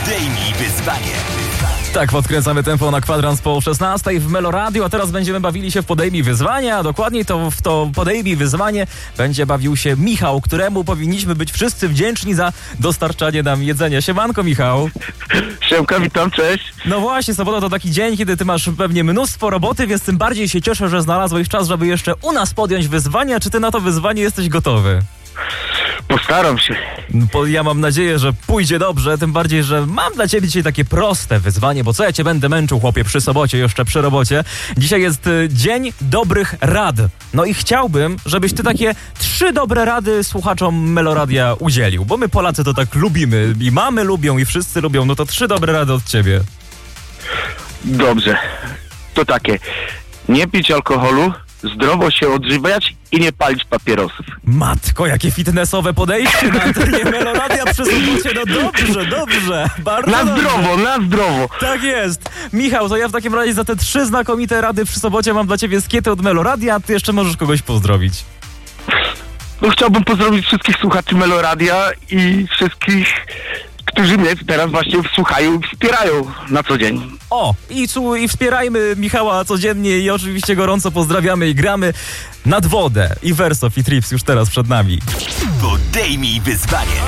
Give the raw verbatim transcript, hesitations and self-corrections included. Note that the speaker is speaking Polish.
Podejmij wyzwanie. Tak, podkręcamy tempo na kwadrans po szesnastej w Meloradio, a teraz będziemy bawili się w Podejmij wyzwanie, a dokładniej to w to Podejmij wyzwanie będzie bawił się Michał, któremu powinniśmy być wszyscy wdzięczni za dostarczanie nam jedzenia. Siemanko, Michał. Siemka, witam, cześć. No właśnie, sobota to taki dzień, kiedy ty masz pewnie mnóstwo roboty, więc tym bardziej się cieszę, że znalazłeś czas, żeby jeszcze u nas podjąć wyzwanie. Czy ty na to wyzwanie jesteś gotowy? Postaram się. Bo ja mam nadzieję, że pójdzie dobrze, tym bardziej, że mam dla ciebie dzisiaj takie proste wyzwanie, bo co ja cię będę męczył, chłopie, przy sobocie, jeszcze przy robocie. Dzisiaj jest y, Dzień Dobrych Rad. No i chciałbym, żebyś ty takie trzy dobre rady słuchaczom Meloradia udzielił, bo my Polacy to tak lubimy i mamy lubią i wszyscy lubią, no to trzy dobre rady od ciebie. Dobrze. To takie. Nie pić alkoholu, zdrowo się odżywiać i nie palić papierosów. Matko, jakie fitnessowe podejście na antenie Meloradia przy sobocie, no dobrze, dobrze, bardzo Na dobrze. zdrowo, na zdrowo. Tak jest. Michał, to ja w takim razie za te trzy znakomite rady przy sobocie mam dla ciebie skiety od Meloradia, a ty jeszcze możesz kogoś pozdrowić. No, chciałbym pozdrowić wszystkich słuchaczy Meloradia i wszystkich, którzy mnie teraz właśnie słuchają i wspierają na co dzień. O, i, su- i wspierajmy Michała codziennie i oczywiście gorąco pozdrawiamy i gramy nad wodę. I Wersow i Trips już teraz przed nami. Podejmij wyzwanie.